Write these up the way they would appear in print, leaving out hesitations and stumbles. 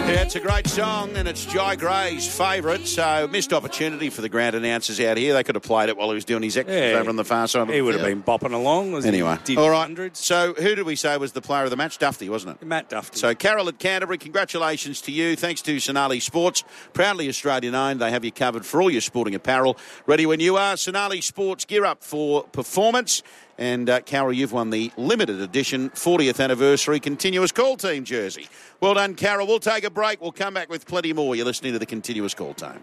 Yeah, it's a great song, and it's Jai Gray's favourite, so missed opportunity for the ground announcers out here. They could have played it while he was doing his extras over on the far side of the He would have been bopping along. Anyway, he did all right. hundreds. So who did we say was the player of the match? Duffy, wasn't it? Matt Duffy. So Carol at Canterbury, congratulations to you. Thanks to Sonali Sports, proudly Australian-owned. They have you covered for all your sporting apparel. Ready when you are. Sonali Sports, gear up for performance. And, Carol, you've won the limited edition 40th anniversary Continuous Call Team jersey. Well done, Carol. We'll take a break. We'll come back with plenty more. You're listening to the Continuous Call Team.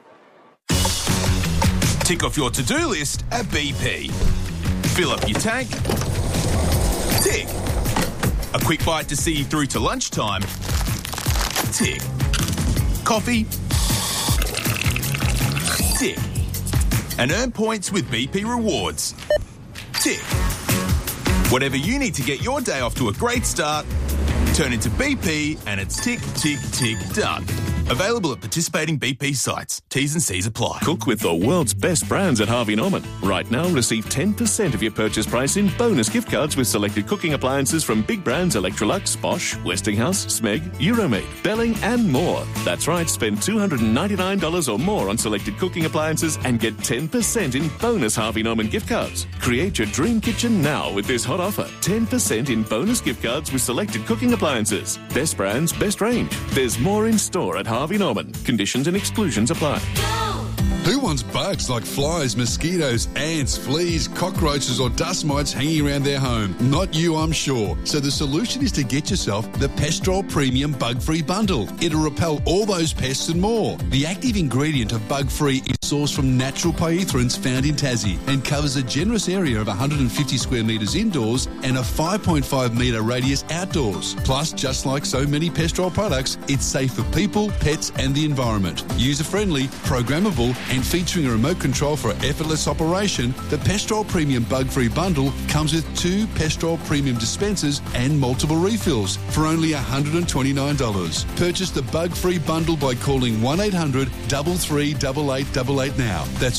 Tick off your to-do list at BP. Fill up your tank. Tick. A quick bite to see you through to lunchtime. Tick. Coffee. Tick. And earn points with BP Rewards. Tick. Whatever you need to get your day off to a great start, turn into BP and it's tick, tick, tick, done. Available at participating BP sites. T's and C's apply. Cook with the world's best brands at Harvey Norman. Right now, receive 10% of your purchase price in bonus gift cards with selected cooking appliances from big brands Electrolux, Bosch, Westinghouse, Smeg, Euromaid, Belling and more. That's right, spend $299 or more on selected cooking appliances and get 10% in bonus Harvey Norman gift cards. Create your dream kitchen now with this hot offer. 10% in bonus gift cards with selected cooking appliances. Best brands, best range. There's more in store at Harvey Norman. Conditions and exclusions apply. Who wants bugs like flies, mosquitoes, ants, fleas, cockroaches or dust mites hanging around their home? Not you, I'm sure. So the solution is to get yourself the Pestrol Premium Bug-Free Bundle. It'll repel all those pests and more. The active ingredient of Bug-Free is sourced from natural pyrethroids found in Tassie and covers a generous area of 150 square metres indoors and a 5.5 metre radius outdoors. Plus, just like so many Pestrol products, it's safe for people, pets and the environment. User-friendly, programmable and featuring a remote control for effortless operation, the Pestrol Premium Bug-Free Bundle comes with 2 Pestrol Premium dispensers and multiple refills for only $129. Purchase the Bug-Free Bundle by calling 1-800-338888 now. That's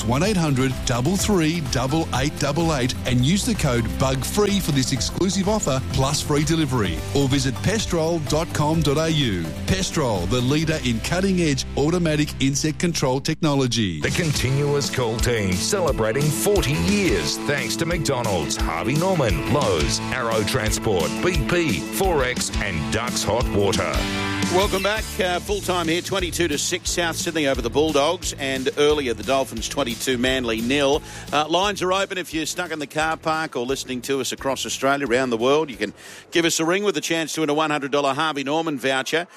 1-800-338888 and use the code BUGFREE for this exclusive offer plus free delivery. Or visit pestrol.com.au. Pestrol, the leader in cutting-edge automatic insect control technology. The Continuous Call Team, celebrating 40 years thanks to McDonald's, Harvey Norman, Lowe's, Arrow Transport, BP, Forex and Ducks Hot Water. Welcome back. Full-time here, 22-6, South Sydney over the Bulldogs, and earlier the Dolphins 22, Manly 0. Lines are open if you're stuck in the car park or listening to us across Australia, around the world. You can give us a ring with a chance to win a $100 Harvey Norman voucher.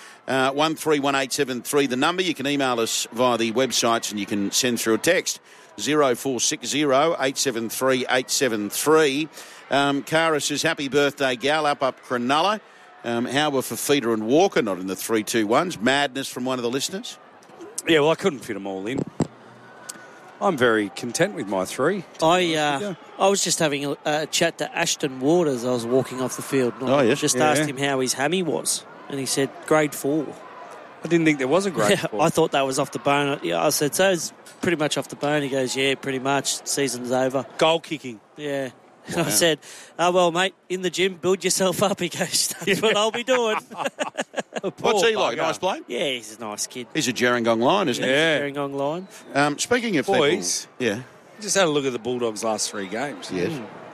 131873 the number. You can email us via the websites and you can send through a text 0460 873 873. Cara says, happy birthday, gal, up Cronulla. How were Fafita and Walker not in the 3-2-1s? Madness from one of the listeners. Yeah, well, I couldn't fit them all in. I'm very content with my 3. I was just having a chat to Ashton Ward as I was walking off the field. And I asked him how his hammy was, and he said grade 4. I didn't think there was a grade 4. I thought that was off the bone. Yeah, I said, so it's pretty much off the bone. He goes, yeah, pretty much. Season's over. Goal kicking. Yeah. Wow. I said, oh, well, mate, in the gym, build yourself up. He goes, that's what I'll be doing. What's he like? Nice bloke? Yeah, he's a nice kid. He's a Gerringong Lion, isn't he? Yeah. Gerringong Lion. Speaking of boys, people, yeah, just had a look at the Bulldogs' last 3 games. Yes.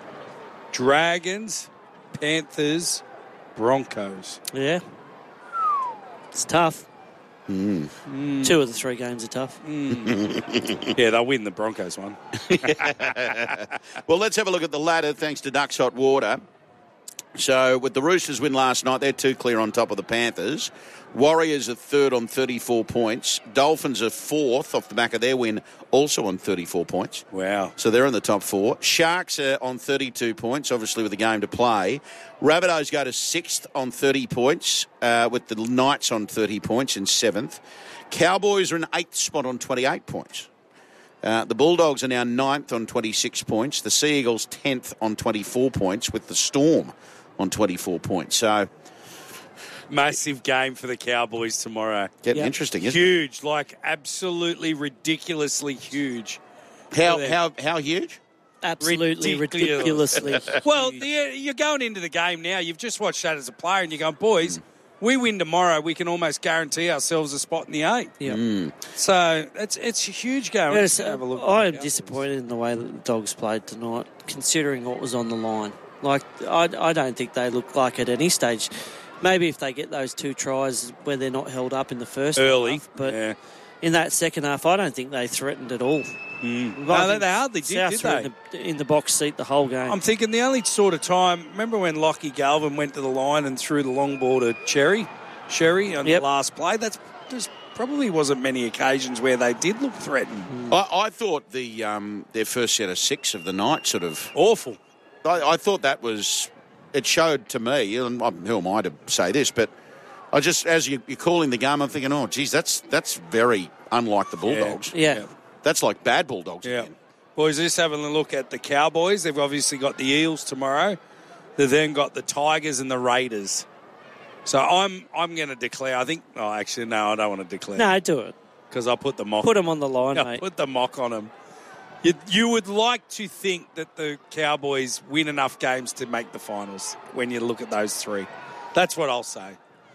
Dragons, Panthers, Broncos. Yeah. It's tough. 2 of the 3 games are tough. Yeah, they'll win the Broncos one. Well, let's have a look at the ladder, thanks to Ducks Hot Water. So, with the Roosters win last night, they're 2 clear on top of the Panthers. Warriors are 3rd on 34 points. Dolphins are 4th off the back of their win, also on 34 points. Wow. So they're in the top 4. Sharks are on 32 points, obviously with a game to play. Rabbitohs go to 6th on 30 points, with the Knights on 30 points in 7th. Cowboys are in 8th spot on 28 points. The Bulldogs are now 9th on 26 points. The Sea Eagles 10th on 24 points, with the Storm on 24 points. So, massive game for the Cowboys tomorrow. Getting interesting, isn't huge, like absolutely ridiculously huge. How huge? Absolutely ridiculously. Well, you're going into the game now. You've just watched that as a player, and you're going, boys, we win tomorrow, we can almost guarantee ourselves a spot in the 8. Yeah. So it's a huge game. Yes, Have a look I am disappointed in the way that the Dogs played tonight, considering what was on the line. Like, I don't think they look like at any stage. Maybe if they get those 2 tries where they're not held up in the first half, but in that second half, I don't think they threatened at all. No, they hardly did they? In the box seat the whole game. I'm thinking the only sort of time, remember when Lockie Galvin went to the line and threw the long ball to Sherry on the last play? There's probably wasn't many occasions where they did look threatened. I thought their first set of 6 of the night sort of... Awful. I thought that was... It showed to me, and who am I to say this, but I just, as you're calling the game, I'm thinking, oh, geez, that's very unlike the Bulldogs. Yeah. That's like bad Bulldogs again. Boys, just having a look at the Cowboys. They've obviously got the Eels tomorrow. They've then got the Tigers and the Raiders. So I'm going to declare, I think... Oh, actually, no, I don't want to declare. No, do it. Because I'll put the mock... Put them on the line, mate. Put the mock on them. You would like to think that the Cowboys win enough games to make the finals when you look at those 3. That's what I'll say.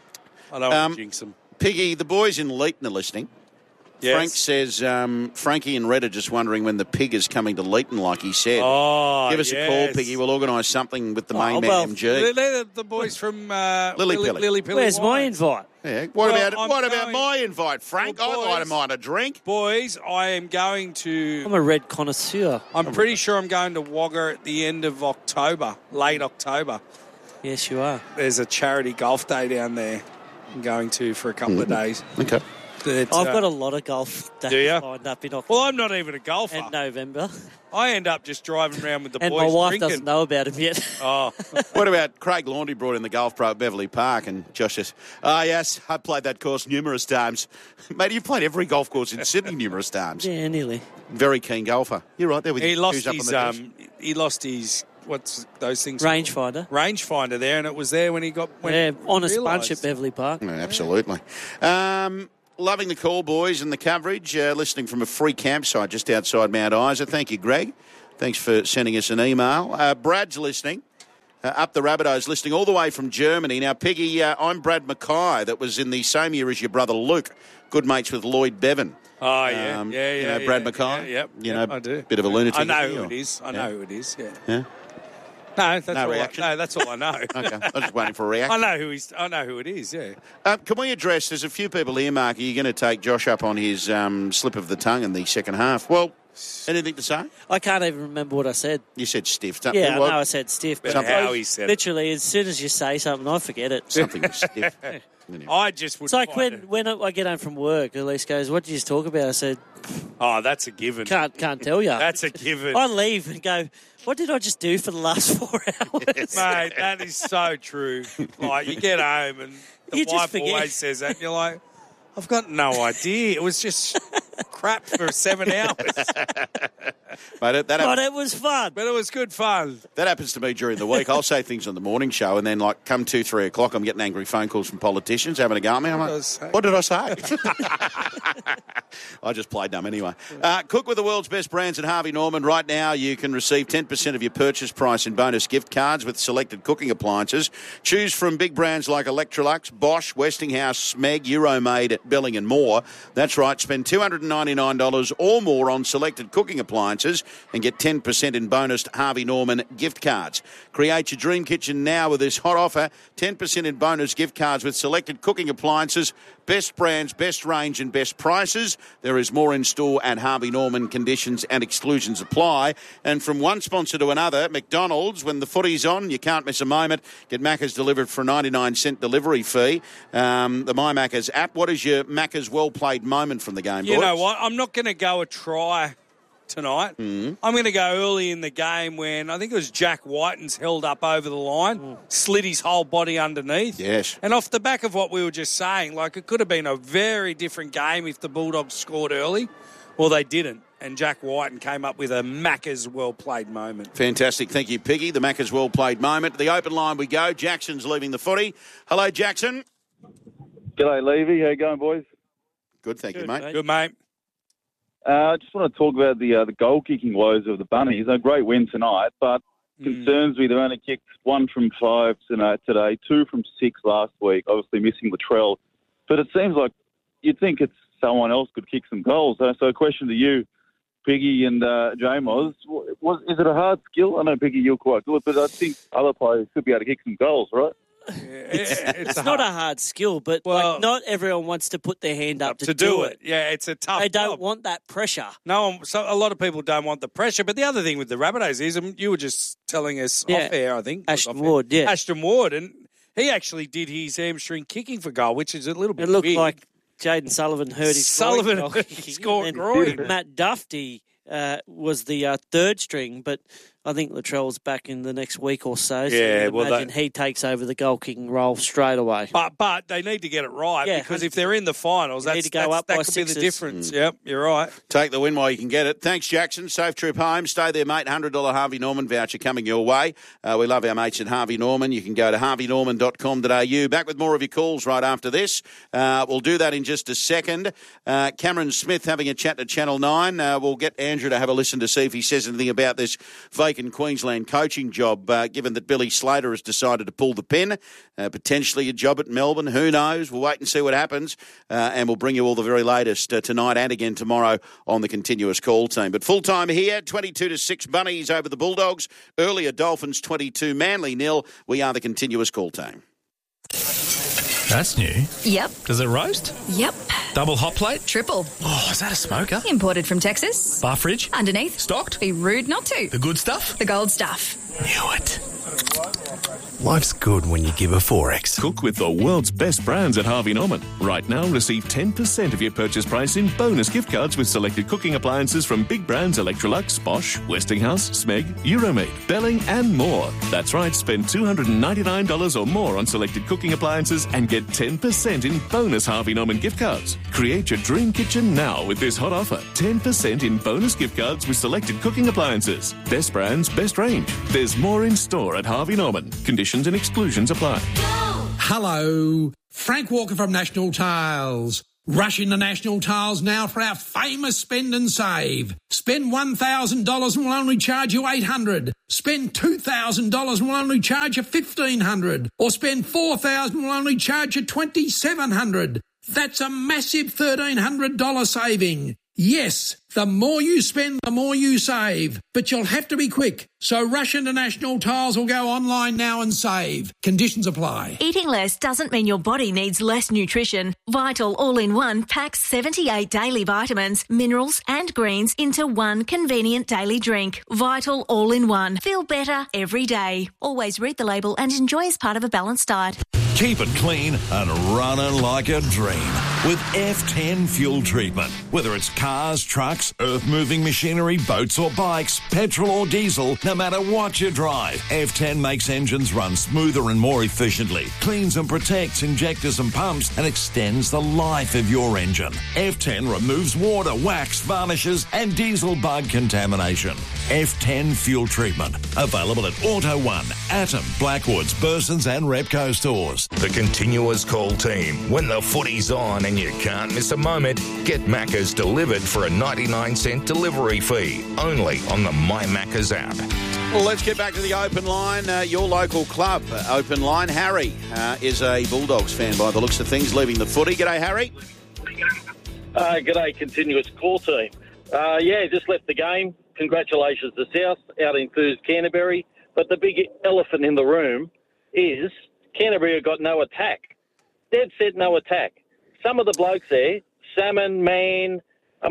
I don't want to jinx them. Piggy, the boys in Leeton are listening. Yes. Frank says, Frankie and Red are just wondering when the pig is coming to Leeton, like he said. Oh, give us a call, Piggy. We'll organise something with the main man, MG. They're the boys from Lily Pilly. Where's my invite? Yeah. What about my invite, Frank? Well, I'd mind a drink. Boys, I am going to... I'm a red connoisseur. I'm pretty sure I'm going to Wagga at the end of October, late October. Yes, you are. There's a charity golf day down there I'm going to for a couple of days. Okay. I've got a lot of golf days lined up in October. Well, I'm not even a golfer. And November. I end up just driving around with the boys and my wife drinking. doesn't know about him yet. Oh. What about Craig Laundry brought in the golf pro at Beverley Park, and Josh says, yes, I played that course numerous times. Mate, you've played every golf course in Sydney numerous times. Yeah, nearly. Very keen golfer. You're right there with he your lost shoes up his, on the he lost his, what's those things? Rangefinder there, and it was there when he got... honest bunch at Beverley Park. Yeah, absolutely. Loving the call, boys, and the coverage. Listening from a free campsite just outside Mount Isa. Thank you, Greg. Thanks for sending us an email. Brad's listening. Up the Rabbitohs, listening all the way from Germany. Now, Piggy, I'm Brad Mackay, that was in the same year as your brother Luke. Good mates with Lloyd Bevan. Oh, yeah. Brad Mackay? Yep, I do. Bit of a lunatic. I know who it is. I know who it is, yeah. No, that's all I know. Okay, I'm just waiting for a reaction. I know who it is. Yeah. Can we address? There's a few people earmark. Are you going to take Josh up on his slip of the tongue in the second half? Well, anything to say? I can't even remember what I said. You said stiff. Yeah, I know I said stiff. But how he said literally, as soon as you say something, I forget it. Something was stiff. I just would. It's like when I get home from work, Elise goes, "What did you talk about?" I said, "Oh, that's a given." Can't tell you. That's a given. I leave and go, "What did I just do for the last 4 hours?" Mate, that is so true. Like, you get home and the wife always says that, and you're like, I've got no idea. It was just crap for 7 hours. But it was fun. But it was good fun. That happens to me during the week. I'll say things on the morning show, and then, like, come 2, 3 o'clock, I'm getting angry phone calls from politicians having a go at me. I'm like, what did I say? I just played dumb anyway. Cook with the world's best brands at Harvey Norman. Right now, you can receive 10% of your purchase price in bonus gift cards with selected cooking appliances. Choose from big brands like Electrolux, Bosch, Westinghouse, Smeg, Euromade, Belling and more. That's right, spend $299 or more on selected cooking appliances and get 10% in bonus Harvey Norman gift cards. Create your dream kitchen now with this hot offer. 10% in bonus gift cards with selected cooking appliances. Best brands, best range and best prices. There is more in store at Harvey Norman. Conditions and exclusions apply. And from one sponsor to another, McDonald's, when the footy's on, you can't miss a moment. Get Macca's delivered for a 99-cent delivery fee. The My Macca's app. What is your Macca's well-played moment from the game, boys? You know what? I'm not going to go a try tonight. I'm going to go early in the game when I think it was Jack Whiten's held up over the line, slid his whole body underneath. Yes. And off the back of what we were just saying, like, it could have been a very different game if the Bulldogs scored early. Well, they didn't. And Jack Whiten came up with a Macca's well-played moment. Fantastic. Thank you, Piggy. The Macca's well-played moment. The open line we go. Jackson's leaving the footy. Hello, Jackson. G'day, Levy. How you going, boys? Good, thank you, mate. Good, mate. I just want to talk about the goal-kicking woes of the Bunnies. A great win tonight, but concerns me. They've only kicked 1 from 5 today, 2 from 6 last week, obviously missing Latrell. But it seems like you'd think it's someone else could kick some goals. So a question to you, Piggy and J-Moz, is it a hard skill? I know, Piggy, you're quite good, but I think other players could be able to kick some goals, right? It's not a hard skill, but not everyone wants to put their hand up to do it. Yeah, it's a tough They don't job. want that pressure. No, so a lot of people don't want the pressure. But the other thing with the Rabbitohs is, you were just telling us off air, I think. Ashton Ward, Ashton Ward, and he actually did his hamstring kicking for goal, which is a little bit It looked weird. like Jaden Sullivan hurt his scored groin. Matt Duffy was the third string, but I think Latrell's back in the next week or so. So imagine he takes over the goal kicking role straight away. But they need to get it right because if they're in the finals, that could be the difference. Yep, you're right. Take the win while you can get it. Thanks, Jackson. Safe trip home. Stay there, mate. $100 Harvey Norman voucher coming your way. We love our mates at Harvey Norman. You can go to harveynorman.com.au. Back with more of your calls right after this. We'll do that in just a second. Cameron Smith having a chat to Channel 9. We'll get Andrew to have a listen to see if he says anything about this vacant Queensland coaching job, given that Billy Slater has decided to pull the pin. Potentially a job at Melbourne. Who knows? We'll wait and see what happens. And we'll bring you all the very latest tonight and again tomorrow on the Continuous Call team. But full time here, 22-6 Bunnies over the Bulldogs. Earlier Dolphins 22, Manly 0. We are the Continuous Call team. That's new. Yep. Does it roast? Yep. Double hot plate? Triple. Oh, is that a smoker? Imported from Texas. Bar fridge? Underneath. Stocked? Be rude not to. The good stuff? The gold stuff. Knew it. Life's good when you give a 4X. Cook with the world's best brands at Harvey Norman. Right now, receive 10% of your purchase price in bonus gift cards with selected cooking appliances from big brands Electrolux, Bosch, Westinghouse, Smeg, Euromade, Belling and more. That's right, spend $299 or more on selected cooking appliances and get 10% in bonus Harvey Norman gift cards. Create your dream kitchen now with this hot offer. 10% in bonus gift cards with selected cooking appliances. Best brands, best range. There's more in store at Harvey Norman. Conditions and exclusions apply. Hello, Frank Walker from National Tiles. Rush into National Tiles now for our famous spend and save. Spend $1,000 and we'll only charge you $800. Spend $2,000 and we'll only charge you $1,500. Or spend $4,000 and we'll only charge you $2,700. That's a massive $1,300 saving. Yes, the more you spend, the more you save. But you'll have to be quick. So rush into National Tiles or go online now and save. Conditions apply. Eating less doesn't mean your body needs less nutrition. Vital All-in-One packs 78 daily vitamins, minerals and greens into one convenient daily drink. Vital All-in-One. Feel better every day. Always read the label and enjoy as part of a balanced diet. Keep it clean and running like a dream with F10 fuel treatment. Whether it's cars, trucks, earth-moving machinery, boats or bikes, petrol or diesel, no matter what you drive, F10 makes engines run smoother and more efficiently, cleans and protects injectors and pumps, and extends the life of your engine. F10 removes water, wax, varnishes, and diesel bug contamination. F10 fuel treatment. Available at Auto One, Atom, Blackwoods, Burson's and Repco stores. The Continuous Call team. When the footy's on and you can't miss a moment, get Macca's delivered for a 99-cent delivery fee. Only on the My Macca's app. Well, let's get back to the open line. Your local club, open line. Harry is a Bulldogs fan by the looks of things, leaving the footy. G'day, Harry. G'day, Continuous Call team. Just left the game. Congratulations to South, out enthused Canterbury. But the big elephant in the room is Canterbury have got no attack. Dead set no attack. Some of the blokes there, Salmon, Mann,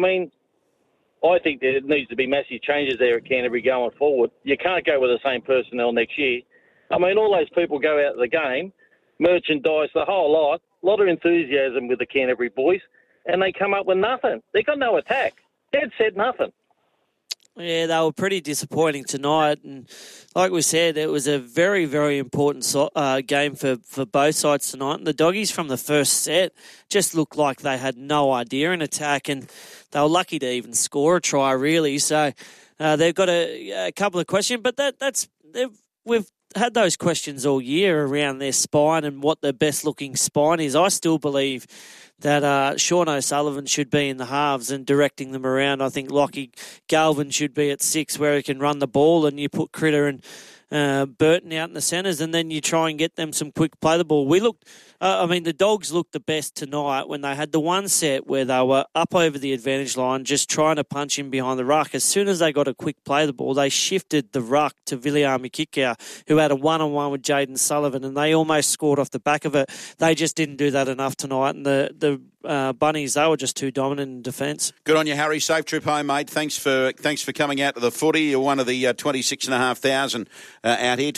I think there needs to be massive changes there at Canterbury going forward. You can't go with the same personnel next year. All those people go out of the game, merchandise, the whole lot, a lot of enthusiasm with the Canterbury boys, and they come up with nothing. They got no attack. Dead set nothing. Yeah, they were pretty disappointing tonight. And like we said, it was a very, very important game for both sides tonight. And the Doggies from the first set just looked like they had no idea in attack, and they were lucky to even score a try, really. So they've got a couple of questions, but we've had those questions all year around their spine and what the best-looking spine is. I still believe that Sean O'Sullivan should be in the halves and directing them around. I think Lockie Galvin should be at 6 where he can run the ball, and you put Critter and Burton out in the centres, and then you try and get them some quick play the ball. The Dogs looked the best tonight when they had the one set where they were up over the advantage line, just trying to punch in behind the ruck. As soon as they got a quick play the ball, they shifted the ruck to Viliami Kikau, who had a one-on-one with Jaden Sullivan, and they almost scored off the back of it. They just didn't do that enough tonight, and the Bunnies, they were just too dominant in defence. Good on you, Harry. Safe trip home, mate. Thanks for coming out to the footy. You're one of the 26,500 out here,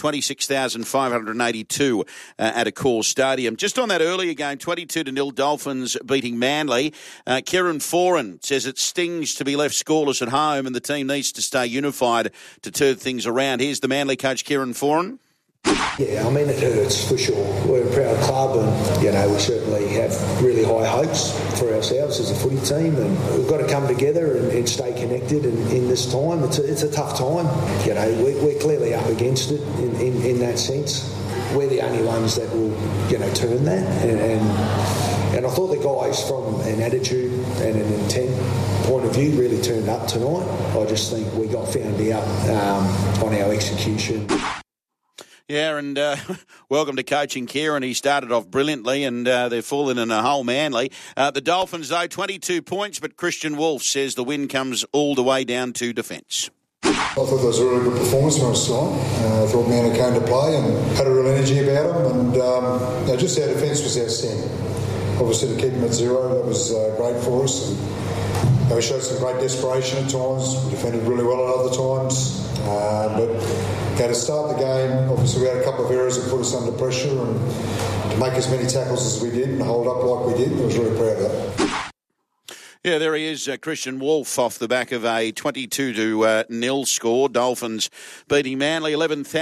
26,582 at Accor Stadium. Just on that earlier game, 22-0 Dolphins beating Manly. Kieran Foran says it stings to be left scoreless at home and the team needs to stay unified to turn things around. Here's the Manly coach, Kieran Foran. Yeah, it hurts for sure. We're a proud club and, we certainly have really high hopes for ourselves as a footy team, and we've got to come together and stay connected in this time. It's a tough time. We're clearly up against it in that sense. We're the only ones that will, turn that. And I thought the guys, from an attitude and an intent point of view, really turned up tonight. I just think we got found out on our execution. Yeah, and welcome to coaching Kieran. He started off brilliantly and they're falling in a hole, Manly. The Dolphins, though, 22 points, but Christian Wolf says the win comes all the way down to defence. I thought that was a really good performance from us tonight. I thought Manly came to play and had a real energy about them, and just our defence was outstanding. Obviously, to keep them at 0, that was great for us. And we showed some great desperation at times. We defended really well at other times. But to start the game, obviously we had a couple of errors that put us under pressure, and to make as many tackles as we did and hold up like we did, I was really proud of that. Yeah, there he is, Christian Wolf, off the back of a 22-0 score. Dolphins beating Manly,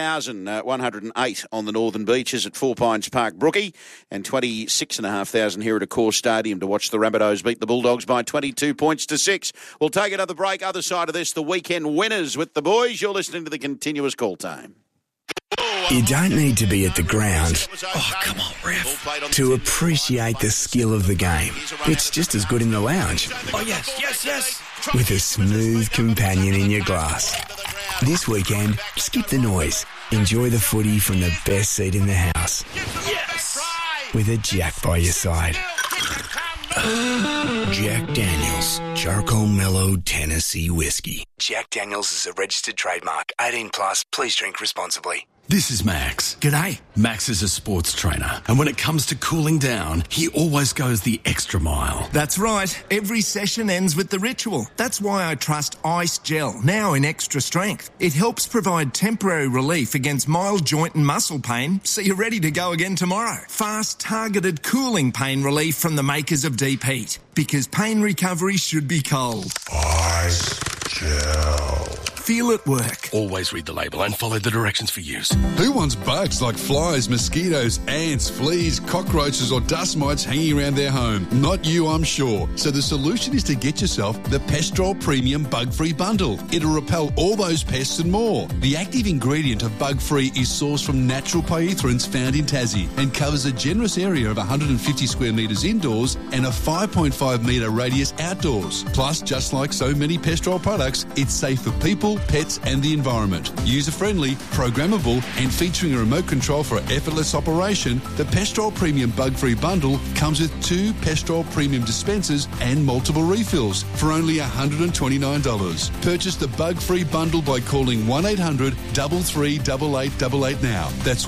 11,108 on the Northern Beaches at Four Pines Park Brookie, and 26,500 here at Accor Stadium to watch the Rabbitohs beat the Bulldogs by 22 points to 6. We'll take another break. Other side of this, the weekend winners with the boys. You're listening to the Continuous Call Time. You don't need to be at the ground, to appreciate the skill of the game. It's just as good in the lounge. Oh, yes. With a smooth companion in your glass. This weekend, skip the noise. Enjoy the footy from the best seat in the house. Yes! With a Jack by your side. Jack Daniels, Charcoal Mellow Tennessee Whiskey. Jack Daniels is a registered trademark. 18 plus. Please drink responsibly. This is Max. G'day. Max is a sports trainer, and when it comes to cooling down, he always goes the extra mile. That's right. Every session ends with the ritual. That's why I trust Ice Gel, now in extra strength. It helps provide temporary relief against mild joint and muscle pain, so you're ready to go again tomorrow. Fast, targeted cooling pain relief from the makers of Deep Heat, because pain recovery should be cold. Ice Gel. Feel it work. Always read the label and follow the directions for use. Who wants bugs like flies, mosquitoes, ants, fleas, cockroaches or dust mites hanging around their home? Not you, I'm sure. So the solution is to get yourself the Pestrol Premium Bug-Free Bundle. It'll repel all those pests and more. The active ingredient of Bug-Free is sourced from natural pyrethroids found in Tassie and covers a generous area of 150 square metres indoors and a 5.5 metre radius outdoors. Plus, just like so many Pestrol products, it's safe for people, pets and the environment. User-friendly, programmable and featuring a remote control for effortless operation, the Pestrol Premium Bug-Free Bundle comes with 2 Pestrol Premium dispensers and multiple refills for only $129. Purchase the Bug-Free Bundle by calling 1-800-338888 now. That's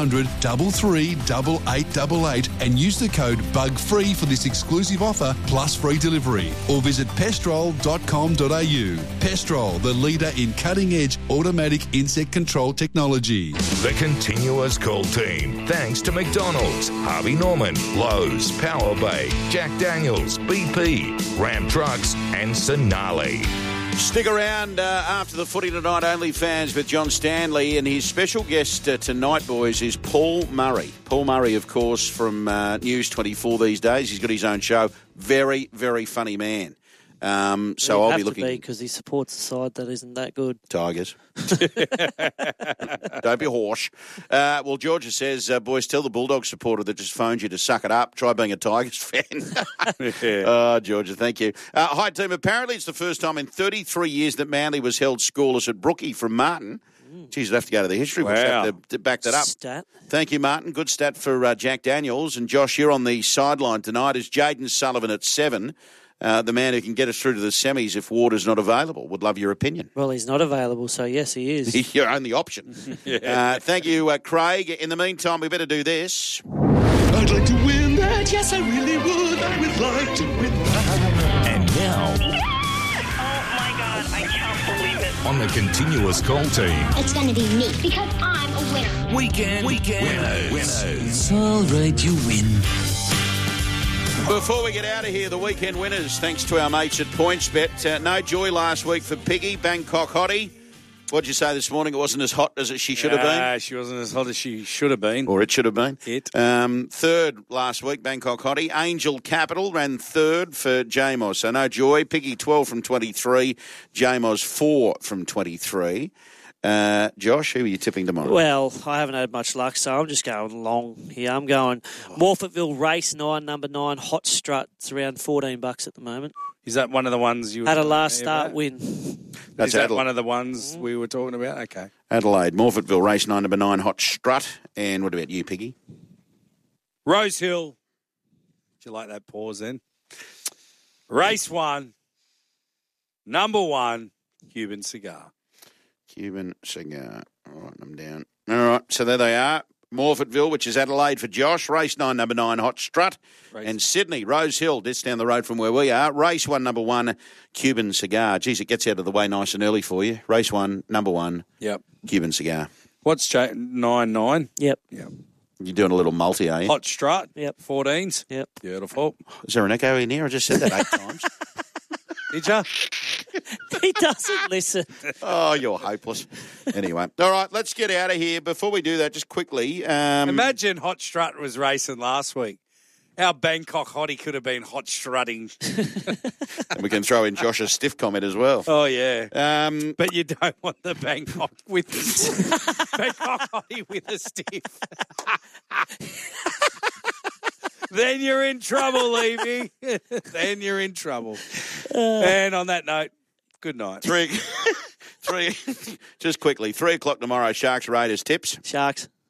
1-800-338888 and use the code BUGFREE for this exclusive offer plus free delivery. Or visit pestrol.com.au. Pestrol, the leader in cutting-edge automatic insect control technology. The Continuous Call Team. Thanks to McDonald's, Harvey Norman, Lowe's, Power Bay, Jack Daniels, BP, Ram Trucks and Sonali. Stick around after the footy tonight, OnlyFans with John Stanley, and his special guest tonight, boys, is Paul Murray. Paul Murray, of course, from News 24 these days. He's got his own show. Very, very funny man. So I'll be looking because he supports a side that isn't that good. Tigers. Don't be harsh. Well, Georgia says, boys, tell the Bulldogs supporter that just phoned you to suck it up. Try being a Tigers fan. Oh, Georgia, thank you. Hi, team. Apparently it's the first time in 33 years that Manly was held scoreless at Brookie from Martin. Geez, I'd have to go to the history books to back that up. Stat. Thank you, Martin. Good stat for Jack Daniels. And Josh, you're on the sideline tonight. Is Jaden Sullivan at 7, the man who can get us through to the semis if Warder's not available? Would love your opinion. Well, he's not available, so yes, he is. He's your only option. Thank you, Craig. In the meantime, we better do this. I'd like to win that. Yes, I really would. I would like to win that. And now, Oh my God, I can't believe it. on the Continuous Call team, It's going to be me because I'm a winner. Weekend Winners. It's all right, you win. Before we get out of here, the weekend winners, thanks to our mates at PointsBet. No joy last week for Piggy, Bangkok Hottie. What'd you say this morning? It wasn't as hot as she should have been? She wasn't as hot as she should have been. Or it should have been. Third last week, Bangkok Hottie. Angel Capital ran third for JMOS. So no joy. Piggy 12 from 23. JMOS 4 from 23. Josh, who are you tipping tomorrow? Well, I haven't had much luck, so I'm just going long here. I'm going Morphettville Race 9, number 9, Hot Strut. It's around $14 at the moment. Is that one of the ones you had a last start win? That's Is that Adelaide. one of the ones we were talking about? Okay. Adelaide, Morphettville Race 9, number 9, Hot Strut. And what about you, Piggy? Rose Hill. Do you like that pause then? Race 1, number 1, Cuban Cigar. Cuban Cigar. I'll write them down. All right, so there they are. Morphettville, which is Adelaide for Josh. Race 9, number 9, Hot Strut. And Sydney, Rose Hill, just down the road from where we are. Race 1, number 1, Cuban Cigar. Geez, it gets out of the way nice and early for you. Race 1, number 1, Cuban Cigar. What's 9-9? Yep. You're doing a little multi, are you? Hot Strut? Yep. 14s? Yep. Beautiful. Is there an echo in here? I just said that 8 times. Did you? He doesn't listen. Oh, you're hopeless. Anyway, all right, let's get out of here. Before we do that, just quickly. Imagine Hot Strut was racing last week. Our Bangkok Hottie could have been hot strutting. And we can throw in Josh's stiff comment as well. Oh, yeah. But you don't want the Bangkok with Bangkok Hottie with a stiff. Then you're in trouble, Levy. Then you're in trouble. And on that note, good night. Three, just quickly, 3 o'clock tomorrow, Sharks Raiders tips. Sharks.